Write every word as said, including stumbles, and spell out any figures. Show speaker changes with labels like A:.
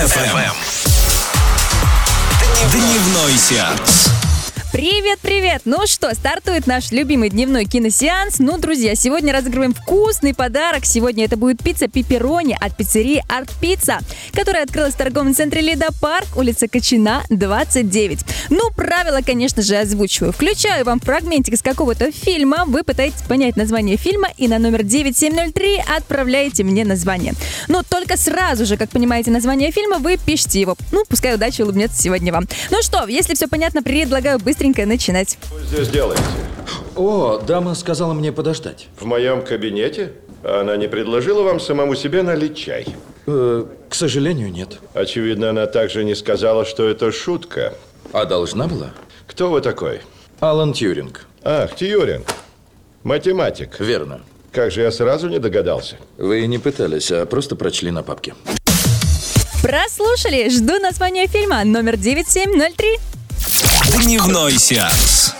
A: эф эм. Дневной сеанс.
B: Привет-привет! Ну что, стартует наш любимый дневной киносеанс. Ну, друзья, сегодня разыгрываем вкусный подарок. Сегодня это будет пицца пепперони от пиццерии Арт Пицца, которая открылась в торговом центре Ледопарк, улица Кочина, двадцать девять. Ну, правила, конечно же, озвучиваю. Включаю вам фрагментик из какого-то фильма. Вы пытаетесь понять название фильма и на номер девять семь ноль три отправляете мне название. Но только сразу же, как понимаете название фильма, вы пишите его. Ну, пускай удача улыбнется сегодня вам. Ну что, если все понятно, предлагаю быстренько начинать.
C: Что здесь делаете?
D: О, дама сказала мне подождать.
C: В моем кабинете? Она не предложила вам самому себе налить чай?
D: Э, к сожалению, нет.
C: Очевидно, она также не сказала, что это шутка.
D: А должна была?
C: Кто вы такой?
D: Алан Тьюринг.
C: Ах, Тьюринг. Математик.
D: Верно.
C: Как же я сразу не догадался.
D: Вы не пытались, а просто прочли на папке.
B: Прослушали? Жду название фильма номер девять семь ноль три.
A: Дневной сеанс.